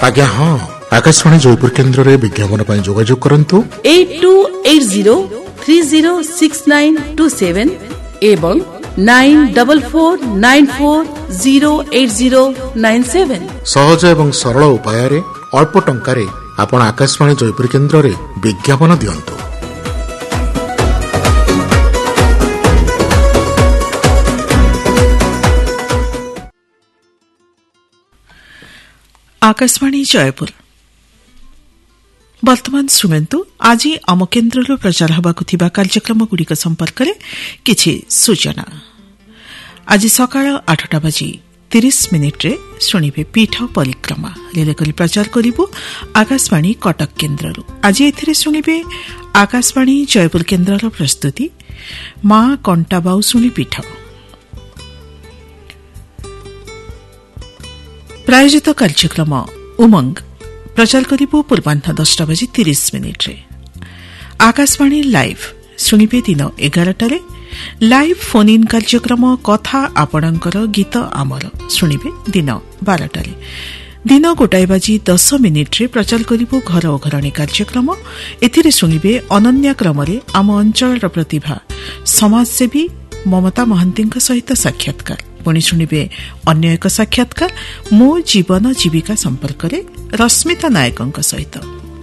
आज्ञा हाँ आकाशवाणी जयपुर केन्द्र रे विज्ञापन पर जोगाजोग करंतु 8280306927 एवं 9449408097 सहज एवं सरल उपाय रे अल्प टंका रे आपण आकाशवाणी जयपुर केन्द्र रे विज्ञापन दियंतु। आकाशवाणी जयपुर वर्तमान शुणु आज आम केन्द्र प्रचार होगाकु कार्यक्रम गुड़िक संपर्क में किछि सूचना। आज सकाळ 8:30 शुणिबे पीठ परिक्रमा रेलकरी प्रचार करिबु आकाशवाणी कटक केन्द्र। आज एथिरे शुणिबे आकाशवाणी जयपुर केन्द्र प्रस्तुति मां कंटा बाउसुणी पीठ। प्रायोजित कार्यक्रम उमंग प्रचार करिबु पूर्वाह्न 10:30 आकाशवाणी लाइव शुणिबे दिन 11 लाइव फोन इन कार्यक्रम कथा आपणकर गीत आमर शुणिबे दिन 12 दिन 1:10 प्रचार करिबु घर ओ घरणी कार्यक्रम। एथिरे शुणिबे अनन्या क्रमरे आम अंचल प्रतिभा समाजसेवी ममता महांतीଙ୍କ सहित साक्षात्कार। पुणी शुणिबे अन्य एक साक्षात्कार मो जीवन जीविका संपर्क में रश्मिता नायकଙ୍କ सहित।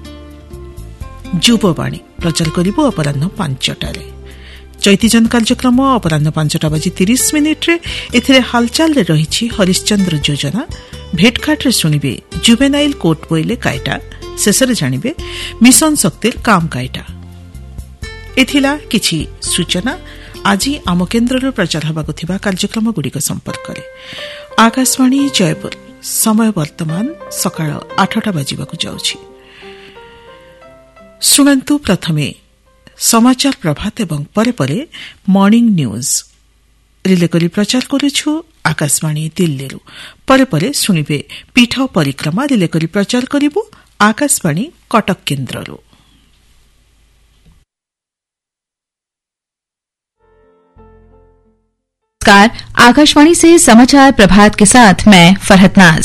युववाणी प्रचार करिबु अपराह्न 5 चैतीजन कार्यक्रम अपराह्न 5:30 एथिरे हालचाल रे रहिछि हरिश्चंद्र योजना। भेटघाट रे शुणिबे जुवेनाइल कोर्ट बोइले कायटा शेषरे जानिबे मिशन शक्तिर काम कायटा। एथिला किछि सूचना आज आम केन्द्र प्रचार होगाकु कार्यक्रम गुड़िक संपर्क में। आकाशवाणी जयपुर समय वर्तमान सकाळ 8 बजिबाकु जाउछि। सुनंतु प्रथमे समाचार प्रभात एवं परे परे मॉर्निंग न्यूज रिलेकरी प्रचार करुछु आकाशवाणी दिल्ली। परे परे शुणिबे पीठ परिक्रमा रिलेकरी प्रचार करिबु आकाशवाणी कटक केन्द्र। नमस्कार, आकाशवाणी से समाचार प्रभात के साथ मैं फरहत नाज।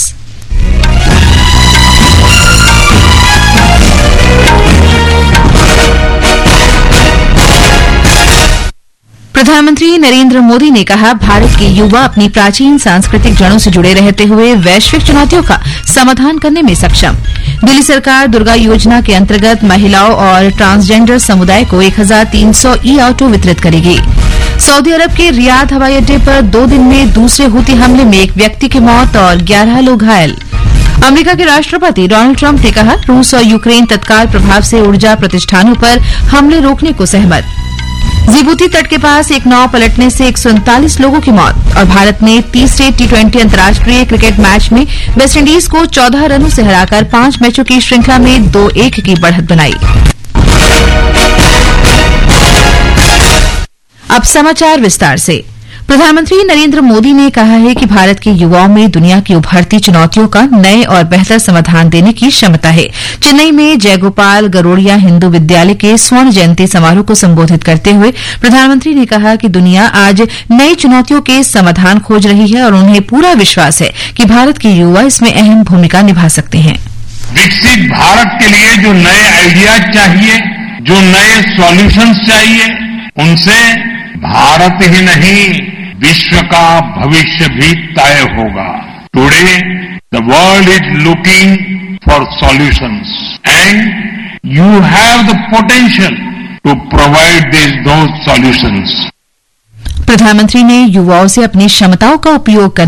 प्रधानमंत्री नरेंद्र मोदी ने कहा, भारत के युवा अपनी प्राचीन सांस्कृतिक जड़ों से जुड़े रहते हुए वैश्विक चुनौतियों का समाधान करने में सक्षम। दिल्ली सरकार दुर्गा योजना के अंतर्गत महिलाओं और ट्रांसजेंडर समुदाय को 1300 ई ऑटो वितरित करेगी। सऊदी अरब के रियाद हवाई अड्डे पर 2 दिन में दूसरे हुती हमले में एक व्यक्ति की मौत और 11 लोग घायल। अमेरिका के राष्ट्रपति डोनाल्ड ट्रंप ने कहा, रूस और यूक्रेन तत्काल प्रभाव से ऊर्जा प्रतिष्ठानों पर हमले रोकने को सहमत। जिबूती तट के पास एक नाव पलटने से 139 लोगों की मौत। और भारत ने तीसरे टी20 अंतर्राष्ट्रीय क्रिकेट मैच में वेस्टइंडीज को 14 रनों से हराकर 5 मैचों की श्रृंखला में 2-1 की बढ़त बनाई। अब समाचार विस्तार से। प्रधानमंत्री नरेंद्र मोदी ने कहा है कि भारत के युवाओं में दुनिया की उभरती चुनौतियों का नए और बेहतर समाधान देने की क्षमता है। चेन्नई में जयगोपाल गरोड़िया हिंदू विद्यालय के स्वर्ण जयंती समारोह को संबोधित करते हुए प्रधानमंत्री ने कहा कि दुनिया आज नई चुनौतियों के समाधान खोज रही है और उन्हें पूरा विश्वास है कि भारत के युवा इसमें अहम भूमिका निभा सकते हैं। विकसित भारत के लिए जो नए आइडियाज चाहिए, जो नए सॉल्यूशंस चाहिए, उनसे भारत ही नहीं विश्व का भविष्य भी तय होगा। Today the world is looking for solutions and you have the potential to provide those solutions. प्रधानमंत्री ने युवाओं से अपनी क्षमताओं का उपयोग करने